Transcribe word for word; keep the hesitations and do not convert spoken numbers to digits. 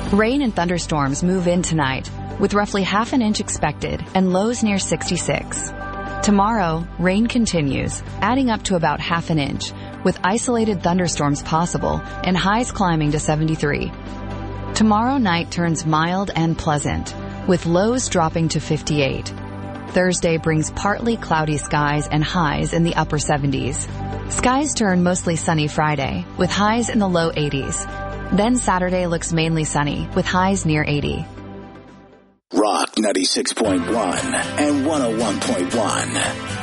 Rain and thunderstorms move in tonight, with roughly half an inch expected and lows near sixty-six. Tomorrow, rain continues, adding up to about half an inch, with isolated thunderstorms possible and highs climbing to seventy-three. Tomorrow night turns mild and pleasant, with lows dropping to fifty-eight. Thursday brings partly cloudy skies and highs in the upper seventies. Skies turn mostly sunny Friday, with highs in the low eighties. Then Saturday looks mainly sunny, with highs near eighty. Rock ninety-six point one and one oh one point one.